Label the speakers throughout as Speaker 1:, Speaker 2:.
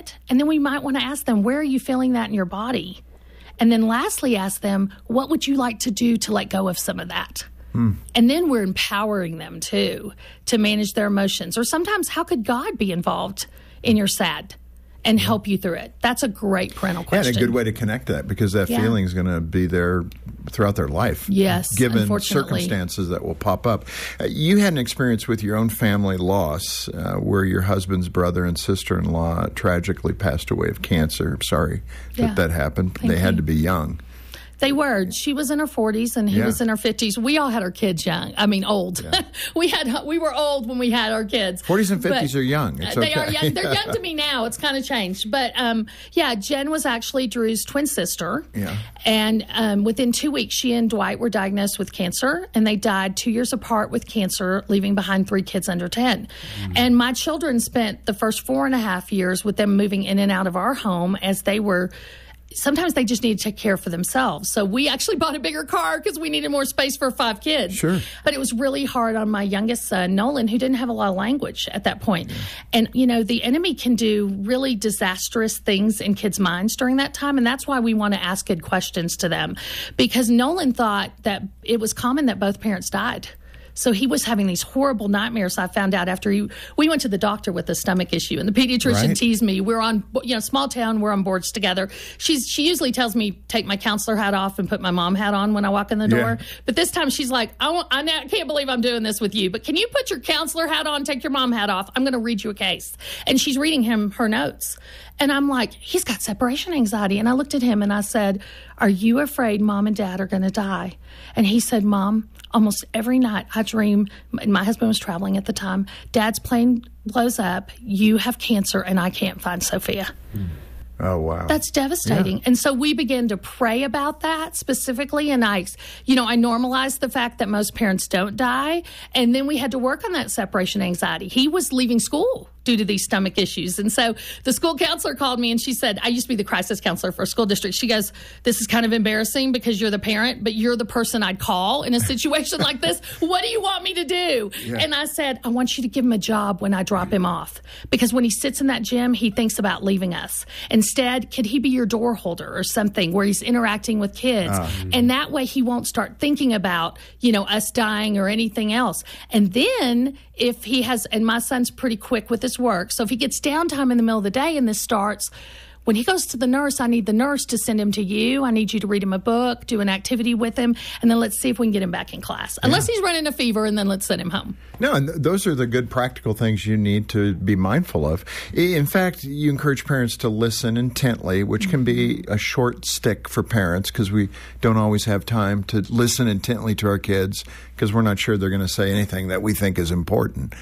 Speaker 1: it. And then we might want to ask them, where are you feeling that in your body? And then lastly, ask them, what would you like to do to let go of some of that? And then we're empowering them, too, to manage their emotions. Or sometimes, how could God be involved in your sad and help you through it? That's a great parental question.
Speaker 2: And a good way to connect that, because that feeling is going to be there throughout their life.
Speaker 1: Yes,
Speaker 2: given circumstances that will pop up. You had an experience with your own family loss where your husband's brother and sister-in-law tragically passed away of cancer. I'm sorry that happened. They had to be young.
Speaker 1: They were. She was in her 40s and he was in her 50s. We all had our kids young. I mean, old. Yeah. we were old when we had our kids.
Speaker 2: 40s and 50s are young. It's okay.
Speaker 1: They are young. They're young to me now. It's kind of changed. But, Jen was actually Drew's twin sister. Yeah. And within 2 weeks, she and Dwight were diagnosed with cancer, and they died 2 years apart with cancer, leaving behind 3 kids under 10. And my children spent the first 4.5 years with them moving in and out of our home as they were... Sometimes they just need to take care for themselves. So we actually bought a bigger car because we needed more space for 5 kids.
Speaker 2: Sure.
Speaker 1: But it was really hard on my youngest son, Nolan, who didn't have a lot of language at that point. Yeah. And, the enemy can do really disastrous things in kids' minds during that time. And that's why we want to ask good questions to them. Because Nolan thought that it was common that both parents died. So he was having these horrible nightmares. I found out after we went to the doctor with a stomach issue, and the pediatrician teased me. We're on, small town. We're on boards together. She usually tells me take my counselor hat off and put my mom hat on when I walk in the door. But this time she's like, I can't believe I'm doing this with you. But can you put your counselor hat on, take your mom hat off? I'm going to read you a case. And she's reading him her notes. And I'm like, he's got separation anxiety. And I looked at him and I said, are you afraid mom and dad are going to die? And he said, Mom, almost every night I dream, and my husband was traveling at the time, Dad's plane blows up, you have cancer, and I can't find Sophia.
Speaker 2: Oh, wow.
Speaker 1: That's devastating. Yeah. And so we began to pray about that specifically. And I normalized the fact that most parents don't die. And then we had to work on that separation anxiety. He was leaving school due to these stomach issues. And so the school counselor called me and she said, I used to be the crisis counselor for a school district. She goes, this is kind of embarrassing because you're the parent, but you're the person I'd call in a situation like this. What do you want me to do? Yeah. And I said, I want you to give him a job when I drop him off. Because when he sits in that gym, he thinks about leaving us. Instead, could he be your door holder or something where he's interacting with kids? And that way he won't start thinking about, us dying or anything else. And then if he has, and my son's pretty quick with his work, so if he gets downtime in the middle of the day and this starts, when he goes to the nurse, I need the nurse to send him to you. I need you to read him a book, do an activity with him, and then let's see if we can get him back in class. Unless he's running a fever, and then let's send him home.
Speaker 2: No, and those are the good practical things you need to be mindful of. In fact, you encourage parents to listen intently, which can be a short stick for parents because we don't always have time to listen intently to our kids because we're not sure they're going to say anything that we think is important.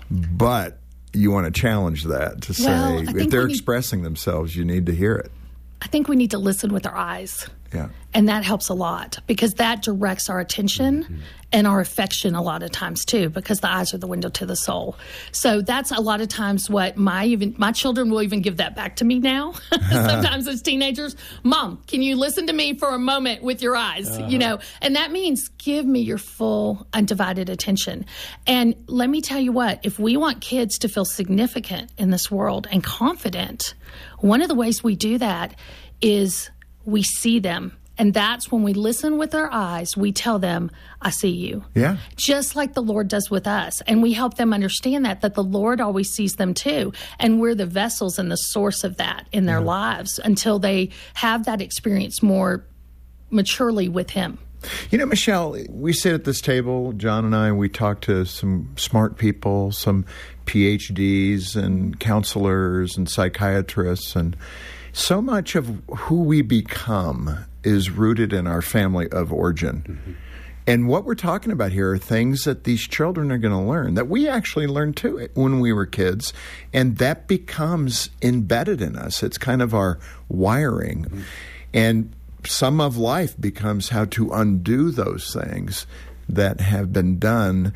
Speaker 2: But you want to challenge that to say, if they're expressing themselves, you need to hear it.
Speaker 1: I think we need to listen with our eyes.
Speaker 2: Yeah.
Speaker 1: And that helps a lot because that directs our attention and our affection a lot of times too, because the eyes are the window to the soul. So that's a lot of times what my children will even give that back to me now. Sometimes as teenagers, Mom, can you listen to me for a moment with your eyes? And that means give me your full undivided attention. And let me tell you what, if we want kids to feel significant in this world and confident, one of the ways we do that is we see them. And that's when we listen with our eyes, we tell them, I see you.
Speaker 2: Yeah.
Speaker 1: Just like the Lord does with us. And we help them understand that the Lord always sees them too. And we're the vessels and the source of that in their lives until they have that experience more maturely with Him.
Speaker 2: Michelle, we sit at this table, John and I, and we talk to some smart people, some PhDs and counselors and psychiatrists, and so much of who we become is rooted in our family of origin. Mm-hmm. And what we're talking about here are things that these children are going to learn, that we actually learned too when we were kids, and that becomes embedded in us. It's kind of our wiring. Mm-hmm. And some of life becomes how to undo those things that have been done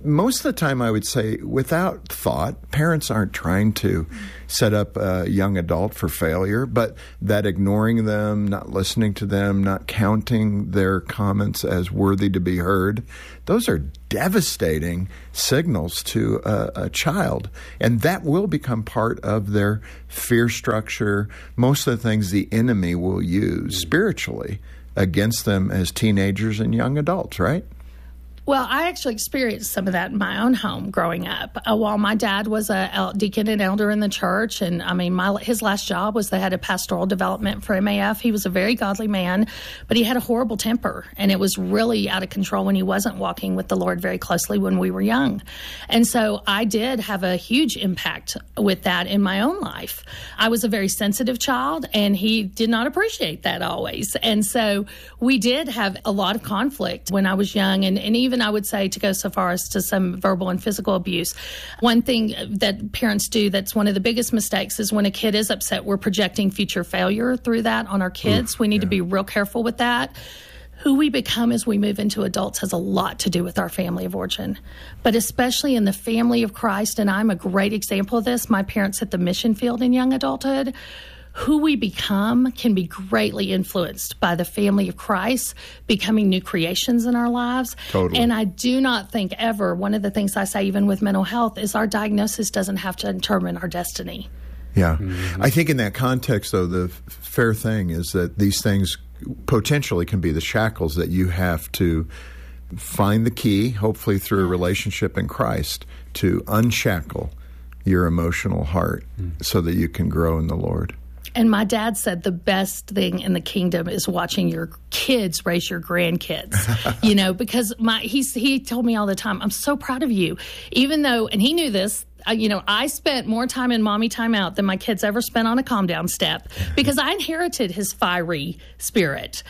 Speaker 2: most of the time, I would say, without thought, parents aren't trying to set up a young adult for failure, but that ignoring them, not listening to them, not counting their comments as worthy to be heard, those are devastating signals to a child. And that will become part of their fear structure, most of the things the enemy will use spiritually against them as teenagers and young adults, right?
Speaker 1: Well, I actually experienced some of that in my own home growing up. While my dad was a deacon and elder in the church, and I mean, his last job was the head of pastoral development for MAF. He was a very godly man, but he had a horrible temper, and it was really out of control when he wasn't walking with the Lord very closely when we were young. And so I did have a huge impact with that in my own life. I was a very sensitive child, and he did not appreciate that always. And so we did have a lot of conflict when I was young, and even I would say to go so far as to some verbal and physical abuse. One thing that parents do that's one of the biggest mistakes is when a kid is upset, we're projecting future failure through that on our kids. We need to be real careful with that. Who we become as we move into adults has a lot to do with our family of origin, but especially in the family of Christ, and I'm a great example of this. My parents at the mission field in young adulthood. Who we become can be greatly influenced by the family of Christ becoming new creations in our lives.
Speaker 2: Totally.
Speaker 1: And I do not think ever, one of the things I say even with mental health is our diagnosis doesn't have to determine our destiny.
Speaker 2: Yeah. I think in that context, though, the fair thing is that these things potentially can be the shackles that you have to find the key, hopefully through a relationship in Christ, to unshackle your emotional heart so that you can grow in the Lord.
Speaker 1: And my dad said the best thing in the kingdom is watching your kids raise your grandkids, because he told me all the time, I'm so proud of you, even though, and he knew this, I spent more time in mommy timeout than my kids ever spent on a calm down step because I inherited his fiery spirit.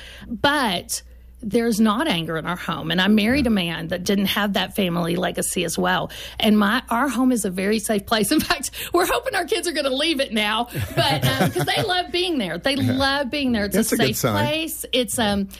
Speaker 1: But there's not anger in our home. And I married a man that didn't have that family legacy as well. And our home is a very safe place. In fact, we're hoping our kids are going to leave it now, but because they love being there. They love being there. It's
Speaker 2: That's
Speaker 1: a safe place. It's,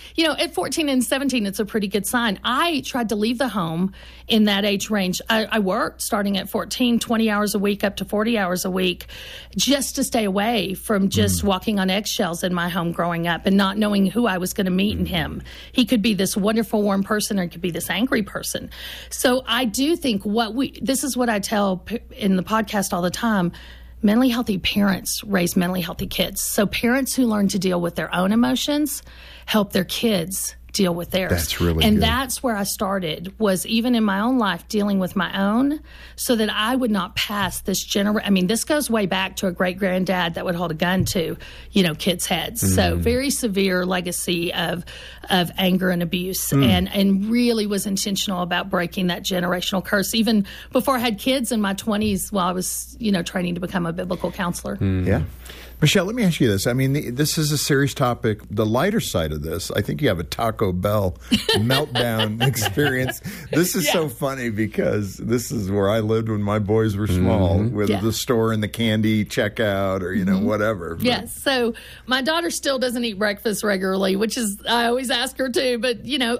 Speaker 1: at 14 and 17, it's a pretty good sign. I tried to leave the home in that age range. I worked starting at 14, 20 hours a week up to 40 hours a week just to stay away from just walking on eggshells in my home growing up and not knowing who I was going to meet in him. He could be this wonderful, warm person, or he could be this angry person. So I do think this is what I tell in the podcast all the time. Mentally healthy parents raise mentally healthy kids. So parents who learn to deal with their own emotions help their kids deal with theirs.
Speaker 2: That's really
Speaker 1: and
Speaker 2: good.
Speaker 1: That's where I started, was even in my own life dealing with my own so that I would not pass this this goes way back to a great granddad that would hold a gun to, kids' heads. So very severe legacy of anger and abuse and really was intentional about breaking that generational curse even before I had kids in my 20s while I was, training to become a biblical counselor.
Speaker 2: Yeah. Michelle, let me ask you this. This is a serious topic. The lighter side of this, I think you have a Taco Bell meltdown experience. This is so funny because this is where I lived when my boys were small, with the store and the candy checkout or, whatever. But.
Speaker 1: Yes. So my daughter still doesn't eat breakfast regularly, which is, I always ask her to, but,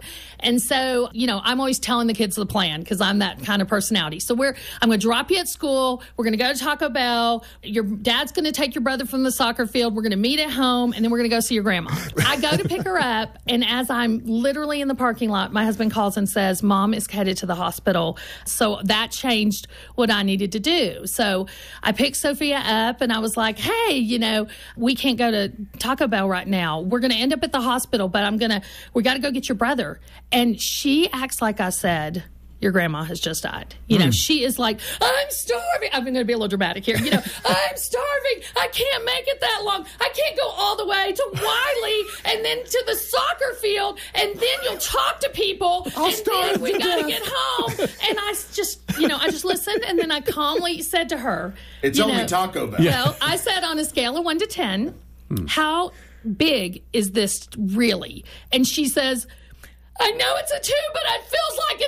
Speaker 1: and so, I'm always telling the kids the plan because I'm that kind of personality. So I'm going to drop you at school. We're going to go to Taco Bell. Your dad's going to take your brother from the soccer field. We're going to meet at home, and then we're going to go see your grandma. I go to pick her up, and as I'm literally in the parking lot, my husband calls and says, Mom is headed to the hospital. So that changed what I needed to do. So I picked Sophia up, and I was like, hey, we can't go to Taco Bell right now. We're going to end up at the hospital, but we got to go get your brother. And she acts like I said, your grandma has just died. She is like, I'm starving. I'm going to be a little dramatic here. I'm starving. I can't make it that long. I can't go all the way to Wiley and then to the soccer field, and then you'll talk to people, and then we got to get home. And I just listened, and then I calmly said to her,
Speaker 3: it's only Taco Bell.
Speaker 1: Well, I said on a scale of 1 to 10, how big is this really? And she says, I know it's a 2, but it feels like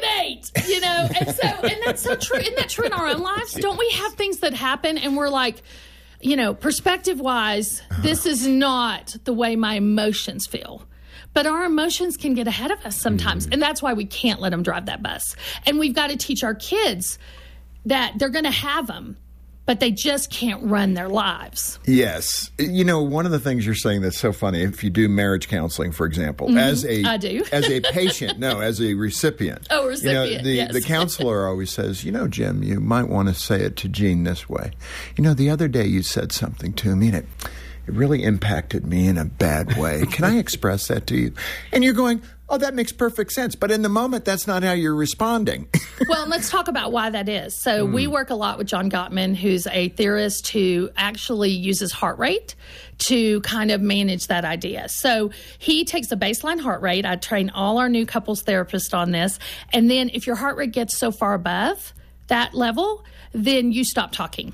Speaker 1: an 8, and that's so true. Isn't that true in our own lives? Don't we have things that happen and we're like, perspective wise, this is not the way my emotions feel. But our emotions can get ahead of us sometimes. And that's why we can't let them drive that bus. And we've got to teach our kids that they're going to have them, but they just can't run their lives.
Speaker 2: Yes. You know, one of the things you're saying that's so funny, if you do marriage counseling, for example, as a as a patient, no, as a recipient.
Speaker 1: Oh, recipient,
Speaker 2: you know, the counselor always says, you know, Jim, you might want to say it to Jean this way. You know, the other day you said something to me and it really impacted me in a bad way. Can I express that to you? And you're going, oh, that makes perfect sense. But in the moment, that's not how you're responding.
Speaker 1: Well, let's talk about why that is. So we work a lot with John Gottman, who's a theorist who actually uses heart rate to kind of manage that idea. So he takes a baseline heart rate. I train all our new couples therapists on this. And then if your heart rate gets so far above that level, then you stop talking.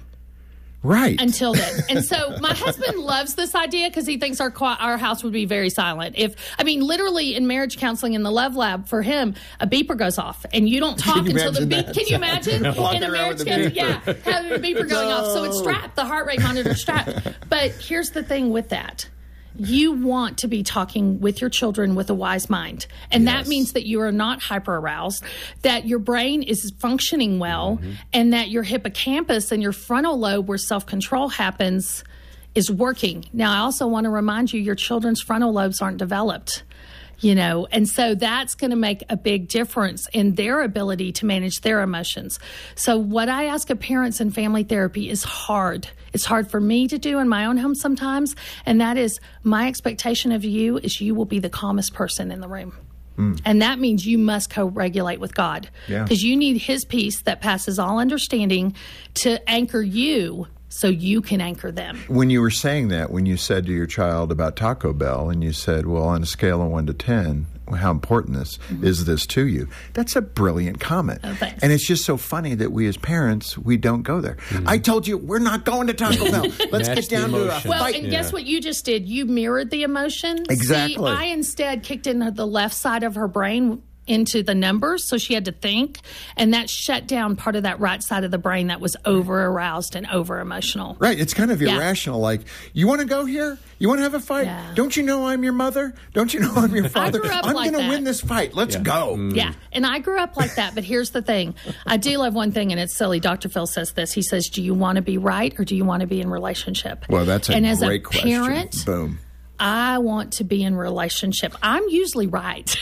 Speaker 2: Right.
Speaker 1: Until then. And so my husband loves this idea because he thinks our house would be very silent. Literally in marriage counseling in the Love Lab for him, a beeper goes off and you don't talk until the beep. Can you imagine? In a marriage counseling, having a beeper going off. So it's strapped, the heart rate monitor strapped. But here's the thing with that. You want to be talking with your children with a wise mind. And that means that you are not hyper aroused, that your brain is functioning well, and that your hippocampus and your frontal lobe where self-control happens is working. Now, I also want to remind you, your children's frontal lobes aren't developed. You know, and so that's going to make a big difference in their ability to manage their emotions. So what I ask of parents in family therapy is hard. It's hard for me to do in my own home sometimes. And that is my expectation of you is you will be the calmest person in the room. And that means you must co-regulate with God because you need his peace that passes all understanding to anchor you so you can anchor them.
Speaker 2: When you were saying that, when you said to your child about Taco Bell, and you said, well, on a scale of 1 to 10, how important is this to you? That's a brilliant comment.
Speaker 1: Oh, thanks.
Speaker 2: And it's just so funny that we as parents, we don't go there. I told you, we're not going to Taco Bell. Let's get down to a fight.
Speaker 1: Well, and guess what you just did? You mirrored the emotion.
Speaker 2: Exactly.
Speaker 1: See, I instead kicked in the left side of her brain into the numbers, so she had to think, and that shut down part of that right side of the brain that was over aroused and over emotional.
Speaker 2: Right, it's kind of irrational. Like, you want to go here? You want to have a fight? Don't you know I'm your mother? Don't you know I'm your father? I'm going to win this fight. Let's go.
Speaker 1: Yeah, and I grew up like that, but here's the thing. I do love one thing, and it's silly. Dr. Phil says this. He says, do you want to be right or do you want to be in relationship?
Speaker 2: Well, that's a great
Speaker 1: question. And as a parent,
Speaker 2: boom.
Speaker 1: I want to be in relationship. I'm usually right.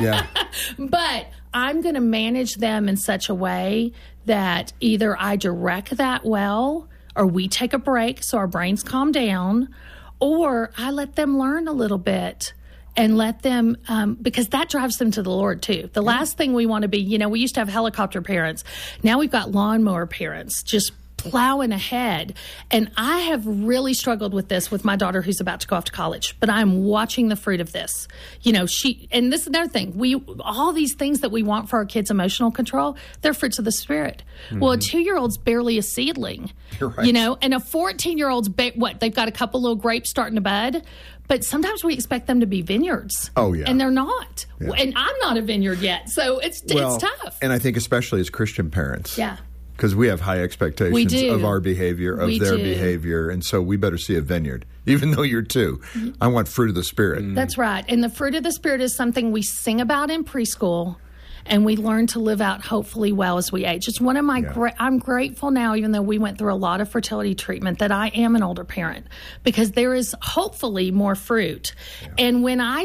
Speaker 1: But I'm going to manage them in such a way that either I direct that well or we take a break so our brains calm down, or I let them learn a little bit and let them, because that drives them to the Lord too. The last thing we want to be, you know, we used to have helicopter parents. Now we've got lawnmower parents, just plowing ahead. And I have really struggled with this with my daughter who's about to go off to college, but I'm watching the fruit of this. You know, and this is another thing. All these things that we want for our kids' emotional control, they're fruits of the Spirit. Well, a 2-year-old's barely a seedling, you know, and a 14-year-old's, they've got a couple little grapes starting to bud, but sometimes we expect them to be vineyards.
Speaker 2: Oh, yeah.
Speaker 1: And they're not. Yeah. And I'm not a vineyard yet, so it's tough.
Speaker 2: And I think especially as Christian parents.
Speaker 1: Yeah.
Speaker 2: Because we have high expectations of our behavior, of their behavior, and so we better see a vineyard, even though you're 2. I want fruit of the Spirit.
Speaker 1: That's right. And the fruit of the Spirit is something we sing about in preschool, and we learn to live out hopefully well as we age. It's one of my I'm grateful now, even though we went through a lot of fertility treatment, that I am an older parent, because there is hopefully more fruit. Yeah. And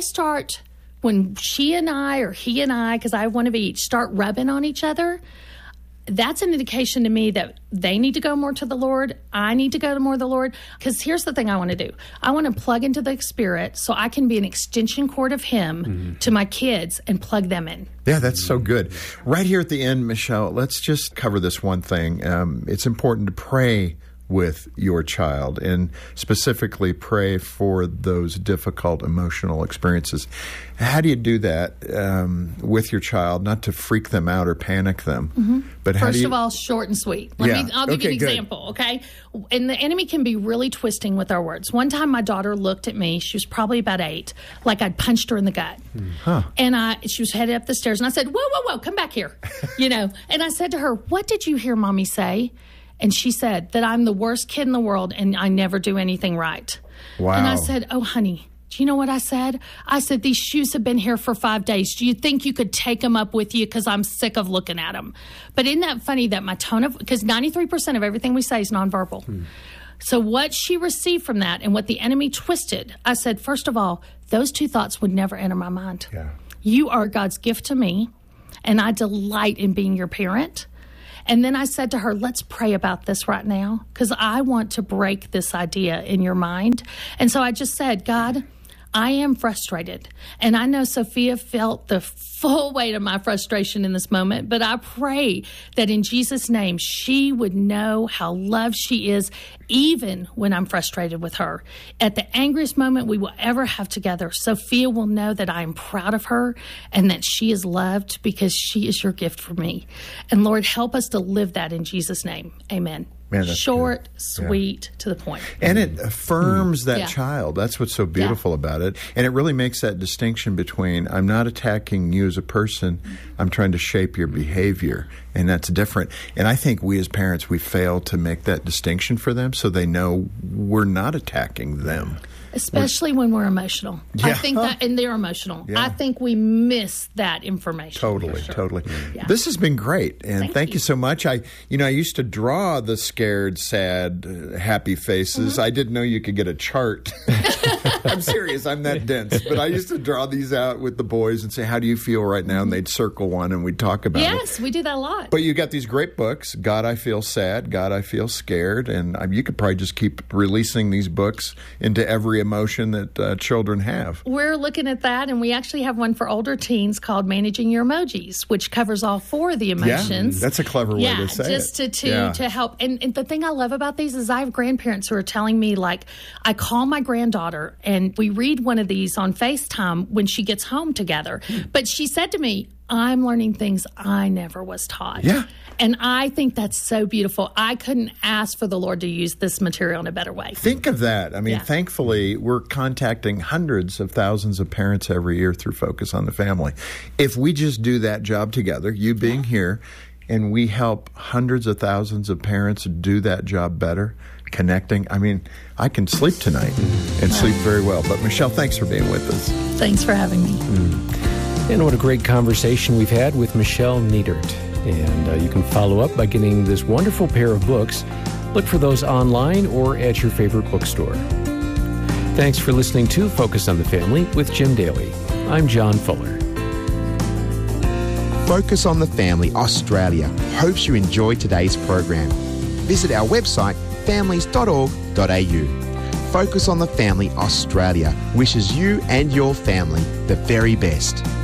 Speaker 1: when she and I, or he and I, because I have one of each, start rubbing on each other, that's an indication to me that they need to go more to the Lord. I need to go to more to the Lord. Because here's the thing I want to do. I want to plug into the Spirit so I can be an extension cord of Him to my kids and plug them in.
Speaker 2: Yeah, that's so good. Right here at the end, Michelle, let's just cover this one thing. It's important to pray with your child and specifically pray for those difficult emotional experiences. How do you do that with your child, not to freak them out or panic them? But
Speaker 1: First of all, short and sweet. I'll give you an example, okay? And the enemy can be really twisting with our words. One time my daughter looked at me, she was probably about 8, like I'd punched her in the gut. And she was headed up the stairs, and I said, whoa, come back here. You know, and I said to her, what did you hear Mommy say? And she said that I'm the worst kid in the world and I never do anything right.
Speaker 2: Wow.
Speaker 1: And I said, oh, honey, Do you know what I said? I said, these shoes have been here for 5 days. Do you think you could take them up with you? Because I'm sick of looking at them. But isn't that funny that my tone of, because 93% of everything we say is nonverbal. So what she received from that and what the enemy twisted, I said, first of all, those two thoughts would never enter my mind.
Speaker 2: Yeah.
Speaker 1: You are God's gift to me, and I delight in being your parent. And then I said to her, let's pray about this right now, because I want to break this idea in your mind. And so I just said, God, I am frustrated. And I know Sophia felt the full weight of my frustration in this moment, but I pray that in Jesus' name, she would know how loved she is, even when I'm frustrated with her. At the angriest moment we will ever have together, Sophia will know that I am proud of her and that she is loved because she is your gift for me. And Lord, help us to live that in Jesus' name. Amen.
Speaker 2: Man, that's
Speaker 1: short,
Speaker 2: good.
Speaker 1: Sweet, to the point.
Speaker 2: And it affirms that child. That's what's so beautiful about it. And it really makes that distinction between I'm not attacking you as a person, I'm trying to shape your behavior. And that's different. And I think we as parents, we fail to make that distinction for them so they know we're not attacking them.
Speaker 1: Especially when we're emotional.
Speaker 2: Yeah.
Speaker 1: I think that, and they're emotional.
Speaker 2: Yeah.
Speaker 1: I think we miss that information.
Speaker 2: Totally.
Speaker 1: Yeah.
Speaker 2: This has been great, and thank you so much. I used to draw the scared, sad, happy faces. I didn't know you could get a chart. I'm serious. I'm that dense. But I used to draw these out with the boys and say, how do you feel right now? And they'd circle one, and we'd talk about it.
Speaker 1: Yes, we do that a lot.
Speaker 2: But you got these great books, God, I Feel Sad, God, I Feel Scared, and you could probably just keep releasing these books into every emotion that children have.
Speaker 1: We're looking at that, and we actually have one for older teens called Managing Your Emojis, which covers all 4 of the emotions.
Speaker 2: Yeah, that's a clever way to say
Speaker 1: just
Speaker 2: it.
Speaker 1: to help. And the thing I love about these is I have grandparents who are telling me, like, I call my granddaughter, and we read one of these on FaceTime when she gets home together. But she said to me, I'm learning things I never was taught.
Speaker 2: Yeah.
Speaker 1: And I think that's so beautiful. I couldn't ask for the Lord to use this material in a better way.
Speaker 2: Think of that. I mean, thankfully, we're contacting hundreds of thousands of parents every year through Focus on the Family. If we just do that job together, you being here, and we help hundreds of thousands of parents do that job better, connecting, I mean, I can sleep tonight and sleep very well. But Michelle, thanks for being with us.
Speaker 1: Thanks for having me.
Speaker 3: And what a great conversation we've had with Michelle Niedert. And you can follow up by getting this wonderful pair of books. Look for those online or at your favorite bookstore. Thanks for listening to Focus on the Family with Jim Daly. I'm John Fuller.
Speaker 4: Focus on the Family Australia hopes you enjoyed today's program. Visit our website, families.org.au. Focus on the Family Australia wishes you and your family the very best.